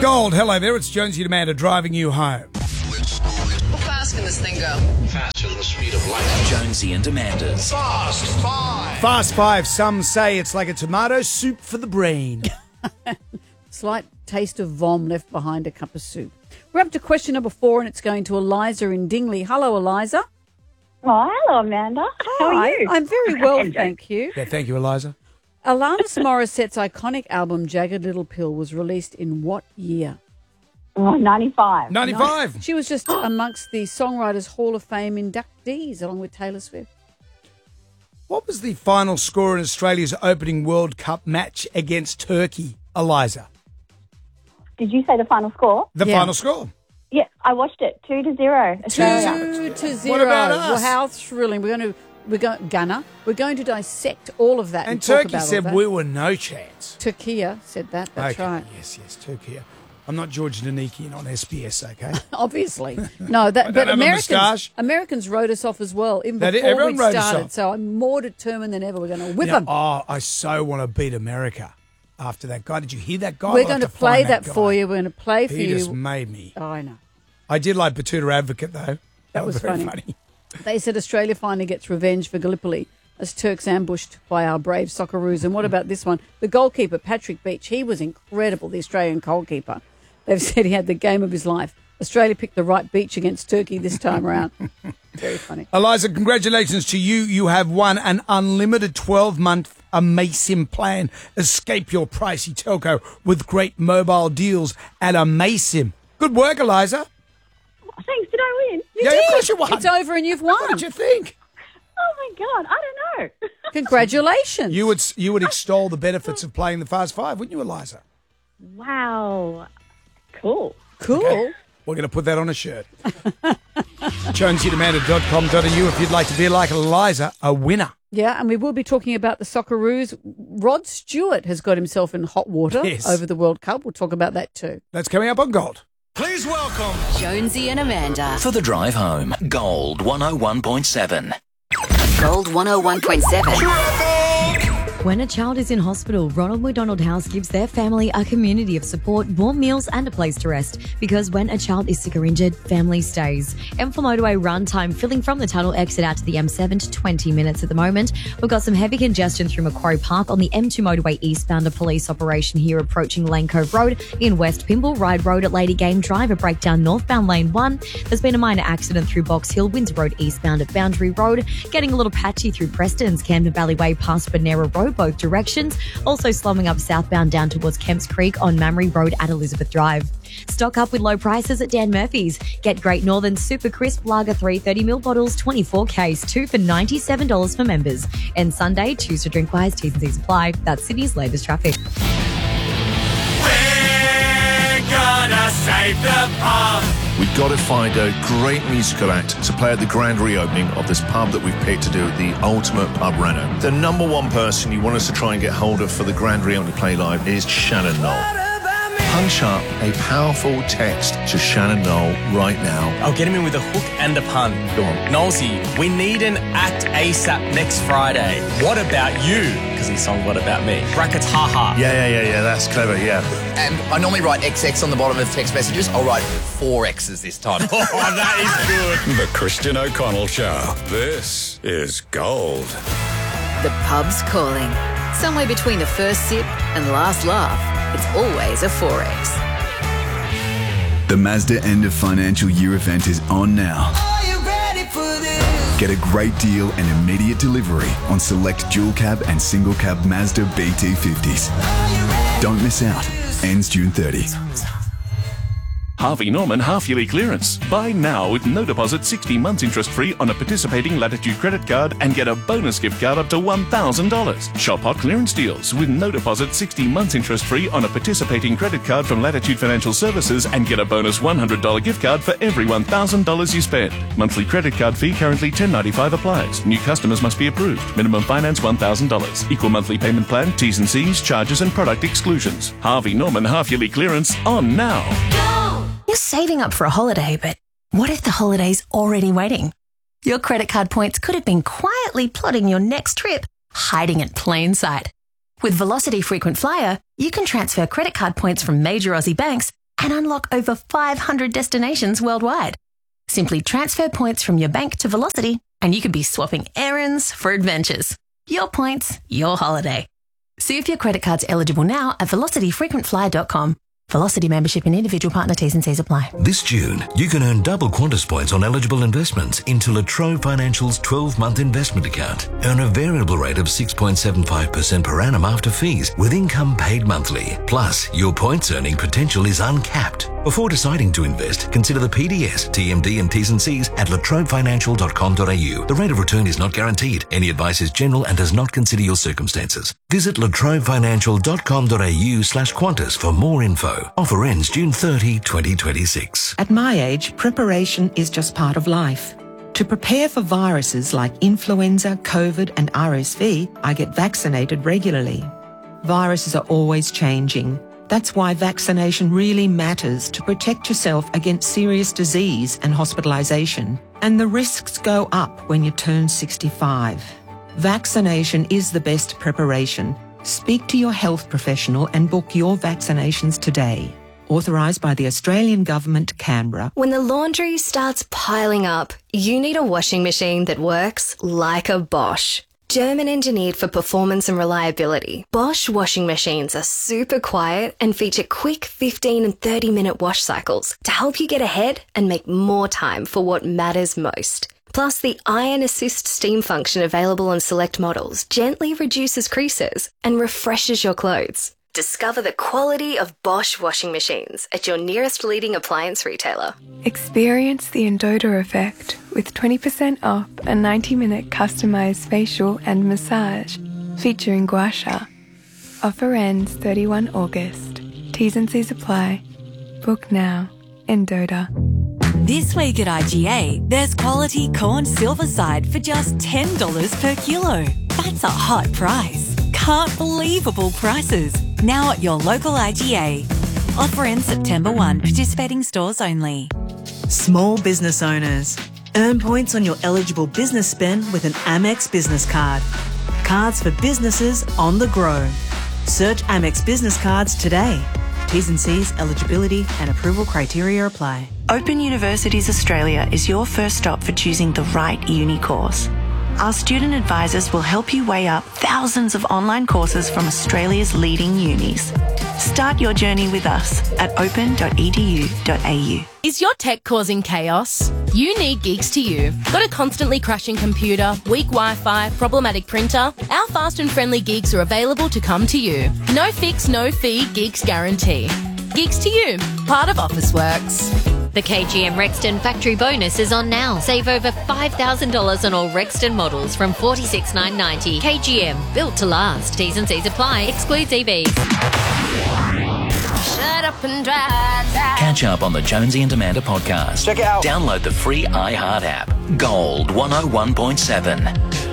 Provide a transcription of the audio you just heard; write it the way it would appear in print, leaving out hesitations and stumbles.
Gold, hello there. It's Jonesy and Amanda driving you home. How fast can this thing go? Faster than the speed of light. Jonesy and Amanda's Fast Five. Fast Five. Some say it's like a tomato soup for the brain. Slight taste of vom left behind a cup of soup. We're up to question number 4, and it's going to Eliza in Dingley. Hello, Eliza. Oh, hello, Amanda. How are you? I'm very well, thank you. Yeah, thank you, Eliza. Alanis Morissette's iconic album, Jagged Little Pill, was released in what year? Oh, 95. 95. She was just amongst the Songwriters Hall of Fame inductees, along with Taylor Swift. What was the final score in Australia's opening World Cup match against Turkey, Eliza? Did you say the final score? The Yeah. final score. Yeah, I watched it. 2-0. Australia. 2-0. What about us? Well, how thrilling. We're going to dissect all of that. And talk Turkey about all said that. we were no chance. Turkey said that. That's Okay, right. Yes, Turkey. I'm not George Danikian on SBS, okay? Obviously. No, don't but have a moustache. Americans wrote us off as well, even They did. before we Everyone wrote us started. off. So I'm more determined than ever. We're going to whip You know, them. oh, I so want to beat America after that guy. Did you hear that guy? We're I'll going to have play find that guy. for you. We're going to play for He you. just made me. Oh, I know. I did like Batuta Advocate, though. That was very funny. They said Australia finally gets revenge for Gallipoli as Turks ambushed by our brave Socceroos. And what about this one? The goalkeeper, Patrick Beach, he was incredible, the Australian goalkeeper. They've said he had the game of his life. Australia picked the right beach against Turkey this time around. Very funny. Eliza, congratulations to you. You have won an unlimited 12-month Amaysim plan. Escape your pricey telco with great mobile deals at Amaysim. Good work, Eliza. Thanks. Did I win? Yeah, of course you won. It's over and you've won. What did you think? Oh, my God. I don't know. Congratulations. You would extol the benefits of playing the Fast Five, wouldn't you, Eliza? Wow. Cool. Cool. Okay. We're going to put that on a shirt. JonesieDemanda.com.au if you'd like to be like Eliza, a winner. Yeah, and we will be talking about the Socceroos. Rod Stewart has got himself in hot water Yes. over the World Cup. We'll talk about that too. That's coming up on Gold. Please welcome. Jonesy and Amanda. for the drive home. Gold 101.7. Gold 101.7. When a child is in hospital, Ronald McDonald House gives their family a community of support, warm meals and a place to rest. Because when a child is sick or injured, family stays. M4 motorway run time filling from the tunnel exit out to the M7 to 20 minutes at the moment. We've got some heavy congestion through Macquarie Park on the M2 motorway eastbound. A police operation here approaching Lane Cove Road. In West Pymble, Ryde Road at Lady Game Drive, a breakdown northbound lane 1. There's been a minor accident through Box Hill, Windsor Road eastbound at Boundary Road. Getting a little patchy through Preston's Camden Valley Way past Bonera Road, both directions. Also slowing up southbound down towards Kemps Creek on Mamre Road at Elizabeth Drive. Stock up with low prices at Dan Murphy's. Get Great Northern Super Crisp Lager 330ml bottles, 24 case, 2 for $97 for members. And Sunday, choose to drink wise, T's and C's apply. That's Sydney's latest traffic. We're gonna save the pub. We've got to find a great musical act to play at the grand reopening of this pub that we've picked to do the ultimate pub reno. The number one person you want us to try and get hold of for the grand reopening play live is Shannon Knoll. Punch up a powerful text to Shannon Knoll right now. I'll get him in with a hook and a pun. Go on. Knowlesy, we need an act ASAP next Friday. What about you? Because his song What About Me? Brackets haha. Yeah, that's clever, yeah. And I normally write XX on the bottom of text messages. I'll write 4 X's this time. Oh, that is good. The Christian O'Connell Show. This is Gold. The pub's calling. Somewhere between the first sip and last laugh, it's always a 4X. The Mazda end of financial year event is on now. Are you ready for this? Get a great deal and immediate delivery on select dual cab and single cab Mazda BT50s. Don't miss out. Ends June 30. Harvey Norman half-yearly clearance. Buy now with no deposit, 60 months interest-free on a participating Latitude credit card and get a bonus gift card up to $1,000. Shop hot clearance deals with no deposit, 60 months interest-free on a participating credit card from Latitude Financial Services and get a bonus $100 gift card for every $1,000 you spend. Monthly credit card fee currently $10.95 applies. New customers must be approved. Minimum finance $1,000. Equal monthly payment plan, T's and C's, charges and product exclusions. Harvey Norman half-yearly clearance on now. You're saving up for a holiday, but what if the holiday's already waiting? Your credit card points could have been quietly plotting your next trip, hiding in plain sight. With Velocity Frequent Flyer, you can transfer credit card points from major Aussie banks and unlock over 500 destinations worldwide. Simply transfer points from your bank to Velocity and you could be swapping errands for adventures. Your points, your holiday. See if your credit card's eligible now at velocityfrequentflyer.com. Velocity membership and individual partner T's and C's apply. This June, you can earn double Qantas points on eligible investments into La Trobe Financial's 12-month investment account. Earn a variable rate of 6.75% per annum after fees, with income paid monthly. Plus, your points earning potential is uncapped. Before deciding to invest, consider the PDS, TMD and T's and C's at latrobefinancial.com.au. The rate of return is not guaranteed. Any advice is general and does not consider your circumstances. Visit latrobefinancial.com.au/Qantas for more info. Offer ends June 30, 2026. At my age, preparation is just part of life. To prepare for viruses like influenza, COVID and RSV, I get vaccinated regularly. Viruses are always changing. That's why vaccination really matters to protect yourself against serious disease and hospitalisation. And the risks go up when you turn 65. Vaccination is the best preparation. Speak to your health professional and book your vaccinations today. Authorised by the Australian Government, Canberra. When the laundry starts piling up, you need a washing machine that works like a Bosch. German engineered for performance and reliability, Bosch washing machines are super quiet and feature quick 15 and 30-minute wash cycles to help you get ahead and make more time for what matters most. Plus, the Iron Assist steam function available on select models gently reduces creases and refreshes your clothes. Discover the quality of Bosch washing machines at your nearest leading appliance retailer. Experience the Endota effect with 20% off a 90-minute customised facial and massage featuring gua sha. Offer ends 31 August. T's and C's apply. Book now. Endota. This week at IGA, there's quality corn silverside for just $10 per kilo. That's a hot price. Can't believable prices. Now at your local IGA. Offer ends September 1. Participating stores only. Small business owners. Earn points on your eligible business spend with an Amex business card. Cards for businesses on the grow. Search Amex business cards today. T's and C's, eligibility and approval criteria apply. Open Universities Australia is your first stop for choosing the right uni course. Our student advisors will help you weigh up thousands of online courses from Australia's leading unis. Start your journey with us at open.edu.au. Is your tech causing chaos? You need Geeks to You. Got a constantly crashing computer, weak Wi-Fi, problematic printer? Our fast and friendly Geeks are available to come to you. No fix, no fee, Geeks guarantee. Geeks to You, part of Officeworks. The KGM Rexton factory bonus is on now. Save over $5,000 on all Rexton models from $46,990. KGM, built to last. T's and C's apply. Excludes EVs. Shut up and drive. Catch up on the Jonesy and Amanda podcast. Check it out. Download the free iHeart app. Gold 101.7.